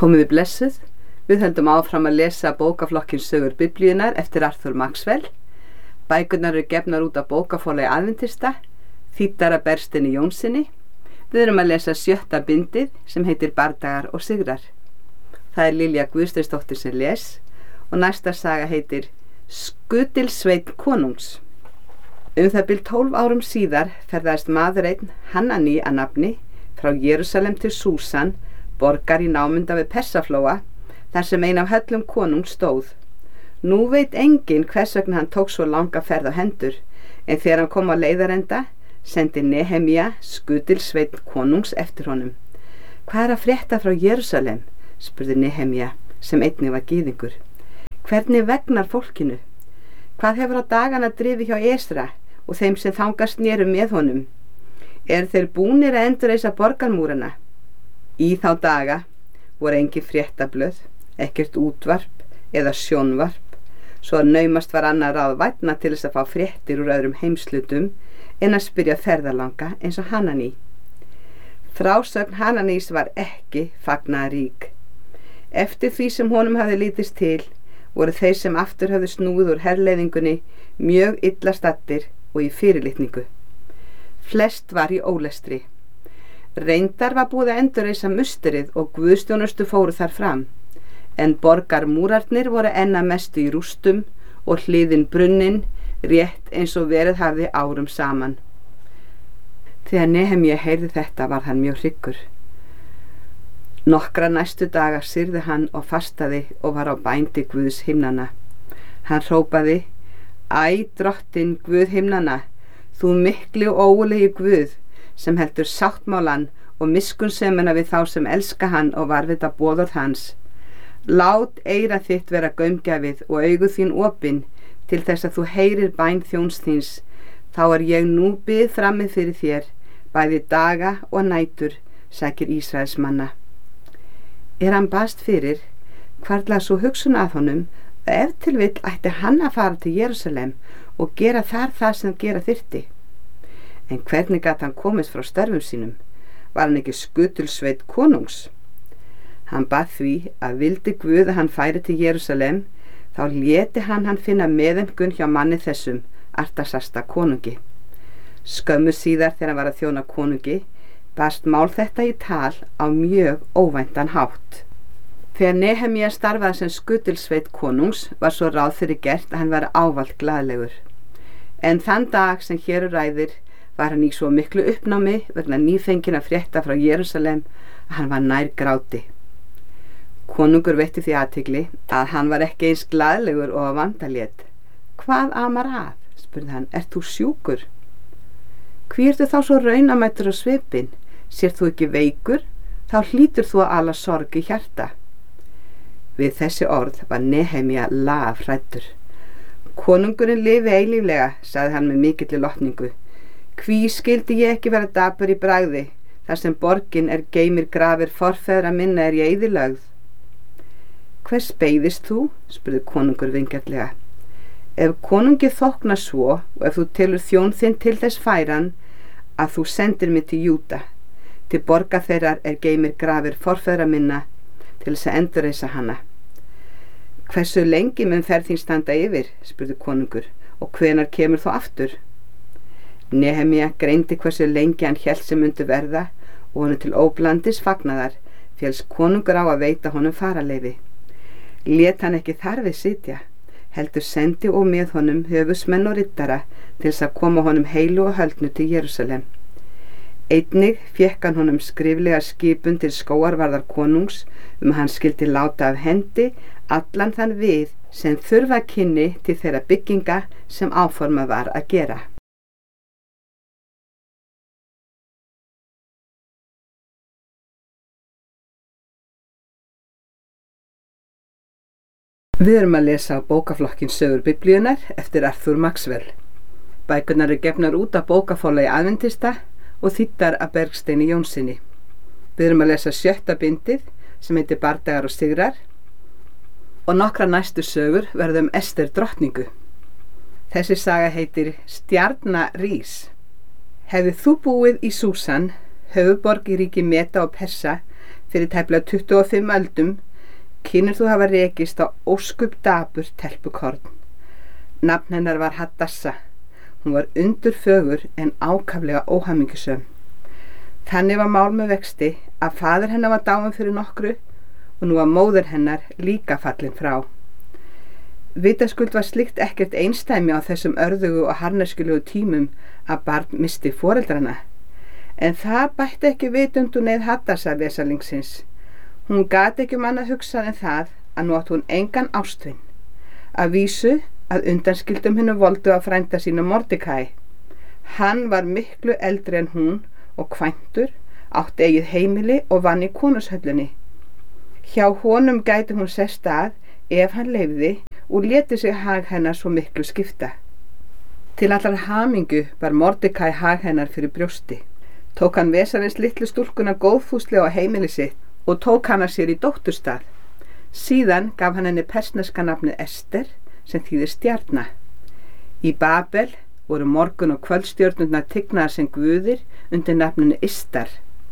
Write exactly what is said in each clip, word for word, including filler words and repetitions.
Komiði blessuð, við höldum áfram að lesa bókaflokkin sögur Biblíunnar eftir Arthur Maxwell. Bækurnar eru gefnar út af bókaforlagi Adventista, þýddar af Bergsteini Jónssyni. Við erum að lesa sjötta bindið sem heitir Bardagar og sigrar. Það er Lilja Guðsteinsdóttir sem les og næsta saga heitir Skutilsveinn konungs. Um það bil tólf árum síðar ferðaðist maður einn, Hanani að nafni, frá Jerúsalem til Súsan, borgar í námunda við Persaflóa, þar sem ein af höllum konungs stóð. Nú veit enginn hvers vegna hann tók svo langa ferð á hendur, en þegar hann kom á leiðarenda, sendi Nehemía Skutilsveinn konungs eftir honum. Hvað er að frétta frá Jerúsalem? Spurði Nehemía, sem einnig var gyðingur. Hvernig vegnar fólkinu? Hvað hefur á dagana drifið hjá Esra og þeim sem þangast snéru með honum? Er þeir búnir að endurreisa borgarmúrana? Í þá daga voru engin fréttablöð, ekkert útvarp eða sjónvarp, svo að naumast var annað ráð vænna til þess að fá fréttir úr öðrum heimslutum en að spyrja ferðalanga eins og Hanani. Frásögn Hananís var ekki fagnaðarík. Eftir því sem honum hafði lítist til, voru þeir sem aftur hafði snúið úr herleiðingunni mjög illa staddir og í fyrirlitningu. Flest var í ólestri. Reyndar var búið að endurreisa musterið og guðstjónustu fóru þar fram, en borgarmúrarnir voru enn að mestu í rústum og hliðin brunnin rétt eins og verið hafði árum saman. Þegar Nehemía heyrði þetta var hann mjög hryggur. Nokkra næstu daga syrði hann og fastaði og var á bændi Guðs himnana. Hann hrópaði: Æ, drottin Guð himnana, þú mikli og ógurlegi Guð, sem heldur sáttmálan og miskunnsemina við þá sem elska hann og varðveita boðorð hans. Lát eyra þitt vera gaumgjafið og augu þín opin til þess að þú heyrir bæn þjóns þíns, þá er ég nú bið frammi fyrir þér, bæði daga og nætur, sækir Ísraels manna. Er hann baðst fyrir, hvarflaði svo hugsun að honum að ef til vill ætti hann að fara til Jerúsalem og gera þar það sem gera þyrfti. En hvernig gat hann komist frá störfum sínum? Var hann ekki Skutilsveinn konungs? Hann bað því að vildi Guð að hann færi til Jerúsalem, þá léti hann hann finna meðemgun hjá manni þessum, Artasasta konungi. Skömmu síðar þegar hann var að þjóna konungi, barst mál þetta í tal á mjög óvæntan hátt. Þegar Nehemía starfaði sem Skutilsveinn konungs var svo ráð fyrir gert að hann var ávallt glaðlegur. En þann dag sem hér ræðir var hann í svo miklu uppnámi vegna nýfengin að frétta frá Jerúsalem að hann var nær gráti. Konungur veitti því athygli að hann var ekki eins glaðlegur og að vandalét. Hvað amar að? Spurði hann. Ert þú sjúkur? Hví ertu þá svo raunamættur á svipinn? Sér þú ekki veikur? Þá hlýtur þú að ala sorg í hjarta. Við þessi orð var Nehemía lafhræddur. Konungurinn lifi eilíflega, sagði hann með mikilli lotningu. Hví skildi ég ekki vera dapur í bragði, þar sem borgin er geymir grafir forfeðra minna er ég eyðilögð? Hvers beiðist þú? Spurði konungur vingjarnlega. Ef konungi þóknar svo og ef þú telur þjón þinn til þess færan að þú sendir mig til Júda, til borga þeirrar er geymir grafir forfeðra minna til þess að endurreisa hana. Hversu lengi mun ferð þín standa yfir? Spurði konungur, og hvenar kemur þú aftur? Nehemía greindi hversu lengi hann hélt sem myndi verða og honum til óblandis fagnaðar féllst konungur á að veita honum faraleyfi. Lét hann ekki þar við sitja, heldur sendi og með honum höfusmenn og riddara til þess að koma honum heilu og höldnu til Jerúsalem. Einnig fékk hann honum skriflega skipun til skóarvarðar konungs um að hann skildi láta af hendi allan þann við sem þurfa kynni til þeirra bygginga sem áformað var að gera. Við erum að lesa á bókaflokkin sögur Biblíunnar eftir Arthur Maxwell. Bækurnar eru gefnar út af bókaforlagi Adventista og þýddar af Bergsteini Jónssyni. Við erum að lesa sjötta bindið sem heitir Bardagar og sigrar og nokkra næstu sögur verðum Ester drottningu. Þessi saga heitir Stjarna rís. Hefði þú búið í Súsan, höfuðborg í ríki Meda og Persa, fyrir tæplega tuttugu og fimm öldum, kynir þú hafa rekist á óskup dapur telpukorn. Nafn hennar var Hadassa. Hún var undurfögur en ákaflega óhamingjusöm. Þannig var mál með vexti að faðir hennar var dáinn fyrir nokkru og nú var móðir hennar líka fallin frá. Vitaskuld var slíkt ekkert einstæmi á þessum örðugu og harneskjulegu tímum að barn misti foreldrana. En það bætti ekki vitund og neið Hadassa vesalingsins. Hún gat ekki um annað hugsað en það að nú átt hún engan ástvin. Að vísu að undanskildum hinnu voldu að frænda sínu Mordekæ. Hann var miklu eldri en hún og kvæntur, átti eigið heimili og vann í konurshöllunni. Hjá honum gæti hún sest að ef hann leyfði og léti sig hag hennar svo miklu skipta. Til allar hamingu var Mordekæ hag hennar fyrir brjósti. Tók hann vesarins litlu stúlkuna góðfúslega á heimili sitt og tók hana sér í dótturstað. Síðan gaf hann henni persneska nafnið Ester, sem þýðir stjarna. Í Babel voru morgun- og kvöldstjörnurnar tignaðar sem guðir undir nafninu Istar.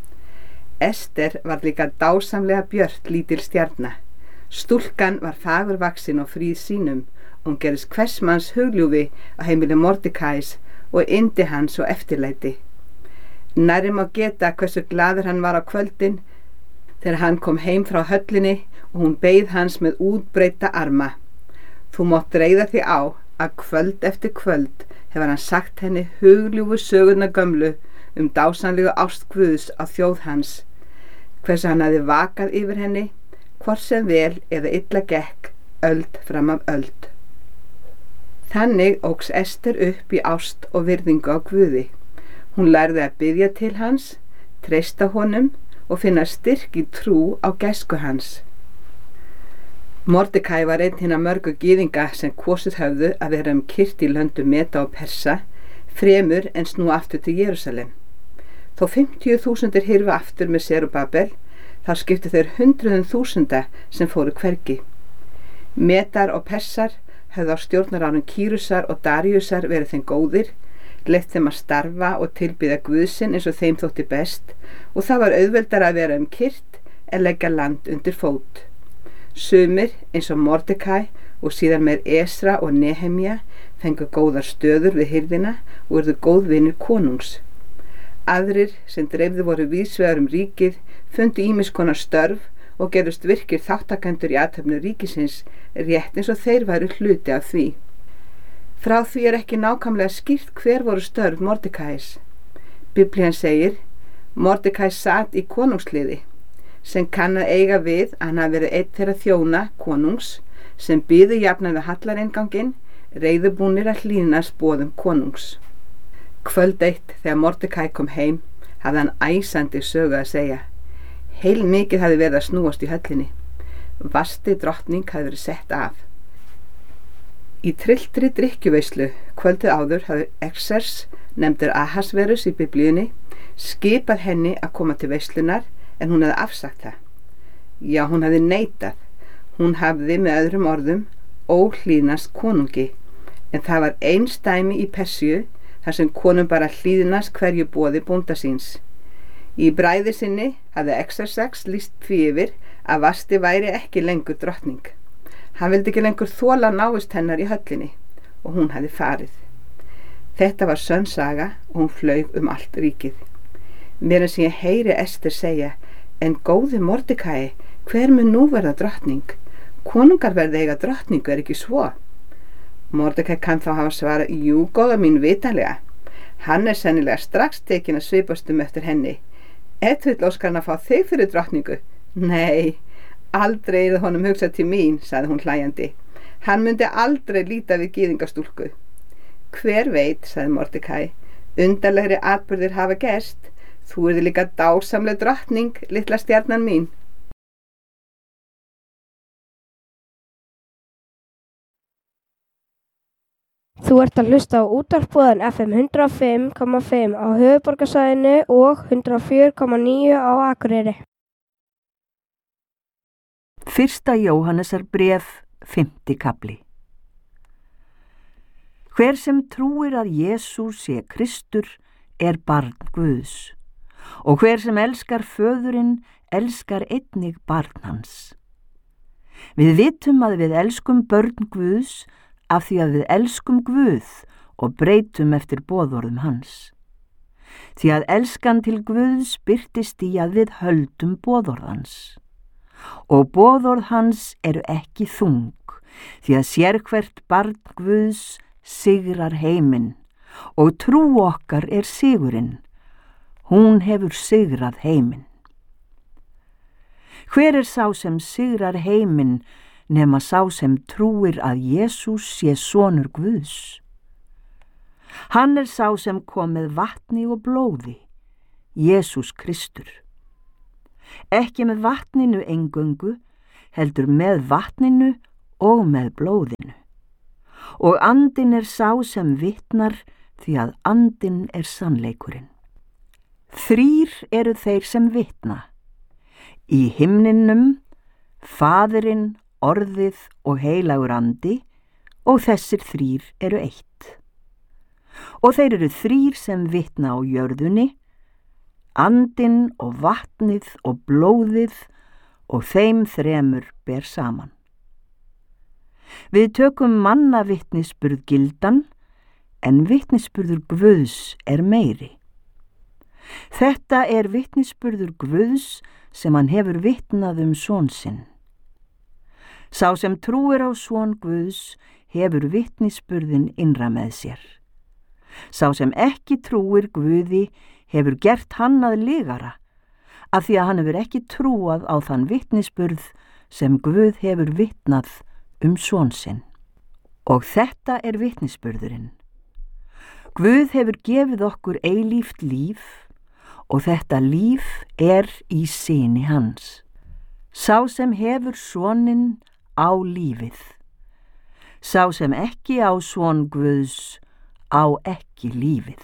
Ester var líka dásamlega björt lítil stjarna. Stúlkan var fagurvaxin og fríð sínum og hún gerðist hvers manns hugljúfi á heimili Mordekæs og yndi hans og eftirlæti. Nærri má geta hversu glaður hann var á kvöldin þegar hann kom heim frá höllinni og hún beið hans með útbreidda arma. Þú mátt reiða þig á að kvöld eftir kvöld hefur hann sagt henni hugljúfu sögurnar gömlu um dásamlegu ást Guðs á þjóð hans, hversu hann hafði vakað yfir henni, hvort sem vel eða illa gekk, öld fram af öld. Þannig óx Ester upp í ást og virðingu á Guði. Hún lærði að biðja til hans, treysta honum og finna styrk í trú á gæsku hans. Mordekæ var einn hinna mörgu gyðinga sem kosið höfðu að vera um kyrt í löndum Meda og Persa, fremur en snú aftur til Jerúsalem. Þó fimmtíu þúsundir hyrfu aftur með Serubabel, þá skiptu þeir hundruðum þúsunda sem fóru hvergi. Medar og Persar höfðu á stjórnarárun Kýrusar og Daríusar verið þeim góðir, leyft þeim að starfa og tilbyða Guðsinn eins og þeim þótti best og það var auðveldar að vera um kyrt en leggja land undir fót. Sumir eins og Mordekæ og síðan með Esra og Nehemja fengu góðar stöður við hirðina og urðu góðvinir konungs. Aðrir sem dreifðu voru víðsvegar um ríkið fundu ýmiss konar störf og gerðust virkir þáttakendur í athöfnu ríkisins rétt eins og þeir væru hluti af því. Frá því er ekki nákvæmlega skýrt hver voru störf Mordekæs. Biblían segir: Mordekæ sat í konungsliði, sem kann að eiga við að hann hafi verið einn þeirra þjóna konungs sem biðu jafnan við hallareinganginn, reiðubúnir að hlýðnast boðum konungs. Kvöld eitt þegar Mordekæ kom heim hafði hann æsandi sögu að segja. Heil mikið hafði verið að snúast í höllinni. Vasti drottning hafði verið sett af. Í trylltri drykkjuveislu kvöldið áður hafði Xerxes, nefndur Ahasverus í biblíunni, skipað henni að koma til veislunar en hún hafði afsagt það. Já, hún hafði neitað. Hún hafði með öðrum orðum óhlýðnast konungi, en það var einstæmi í Persíu þar sem konum bara hlýðnast hverju boði bónda síns. Í bræði sinni hafði Xerxes lýst því yfir að Vasti væri ekki lengur drottning. Hann vildi ekki lengur þola návist hennar í höllinni og hún hafði farið. Þetta var sönn saga og hún flaug um allt ríkið. Mér en sem ég heyri Ester segja: en góði Mordekæ, hver mun nú verða drottning? Konungar verði eiga drottningu, er ekki svo? Mordekæ kann þá hafa svarað: jú, góða mín, vitanlega. Hann er sennilega strax tekin að svipast um eftir henni. Ef vill óskar hann að fá þig fyrir drottningu? Nei, aldrei er honum hugsað til mín, sagði hún hlæjandi. Hann myndi aldrei líta við gyðingastúlku. Hver veit, sagði Mordekæ, undarlegri atburðir hafa gerst. Þú erði líka dásamleg drottning, litla stjarnan mín. Þú ert að hlusta á útvarpsbúðan F M hundrað og fimm komma fimm á höfuðborgarsvæðinu og hundrað og fjögur komma níu á Akureyri. Fyrsta Jóhannesar bréf, fimmti kafli. Hver sem trúir að Jesús sé Kristur er barn Guðs, og hver sem elskar föðurinn elskar einnig barn hans. Við vitum að við elskum börn Guðs af því að við elskum Guð og breytum eftir boðorðum hans. Því að elskan til Guðs birtist í að við höldum boðorð hans. Og boðorð hans eru ekki þung, því að sérhvert barn Guðs sigrar heiminn og trú okkar er sigurinn. Hún hefur sigrað heiminn. Hver er sá sem sigrar heiminn nema sá sem trúir að Jesús sé sonur Guðs? Hann er sá sem kom með vatni og blóði, Jesús Kristur. Ekki með vatninu eingöngu, heldur með vatninu og með blóðinu. Og andinn er sá sem vitnar því að andinn er sannleikurinn. Þrír eru þeir sem vitna. Í himninum, Faðirinn, Orðið og heilagur andi, og þessir þrír eru eitt. Og þeir eru þrír sem vitna á jörðunni, andinn og vatnið og blóðið, og þeim þremur ber saman. Við tökum manna vitnisburð gildan, en vitnisburður Guðs er meiri. Þetta er vitnisburður Guðs sem hann hefur vitnað um son sinn. Sá sem trúir á son Guðs hefur vitnisburðin innra með sér. Sá sem ekki trúir Guði hefur gert hann að lygara, af því að hann hefur ekki trúað á þann vitnisburð sem Guð hefur vitnað um son sinn. Og þetta er vitnisburðurinn. Guð hefur gefið okkur eilíft líf, og þetta líf er í syni hans. Sá sem hefur soninn á lífið. Sá sem ekki á son Guðs á ekki lífið.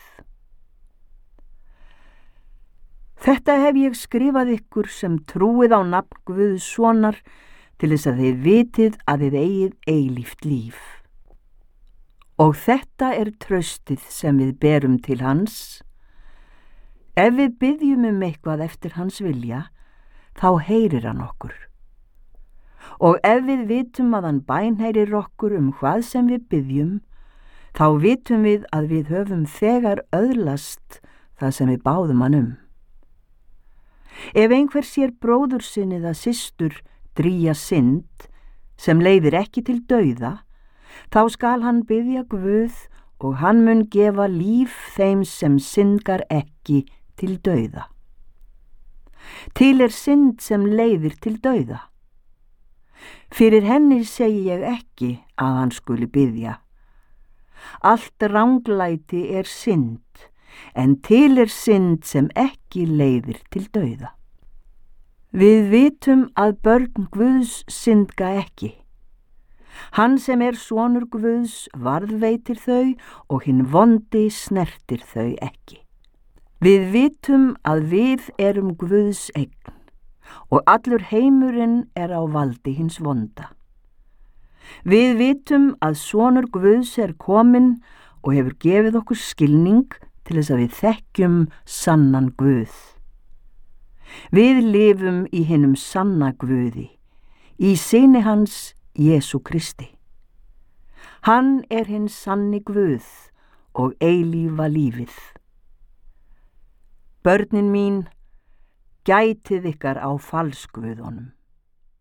Þetta hef ég skrifað ykkur sem trúið á nafn Guðs sonar til þess að þið vitið að þið eigið eilíft líf. Og þetta er traustið sem við berum til hans. Ef við biðjum um eitthvað eftir hans vilja, þá heyrir hann okkur. Og ef við vitum að hann bænheyrir okkur um hvað sem við biðjum, þá vitum við að við höfum þegar öðlast það sem við báðum hann um. Ef einhver sér bróður sinn eða systur drýja synd sem leiðir ekki til dauða, þá skal hann biðja Guð og hann mun gefa líf þeim sem syndgar ekki til dauða. Til er synd sem leiðir til dauða. Fyrir henni segi ég ekki að hann skuli biðja. Allt ranglæti er synd, en til er synd sem ekki leiðir til dauða. Við vitum að börn Guðs syndga ekki. Hann sem er sonur Guðs varðveitir þau og hinn vondi snertir þau ekki. Við vitum að við erum Guðs eign og allur heimurinn er á valdi hins vonda. Við vitum að sonur Guðs er kominn og hefur gefið okkur skilning til þess að við þekkjum sannan Guð. Við lifum í hinum sanna Guði, í syni hans Jesú Kristi. Hann er hinn sanni Guð og eilífa lífið. Börnin mín, gætið ykkar á falsguðunum.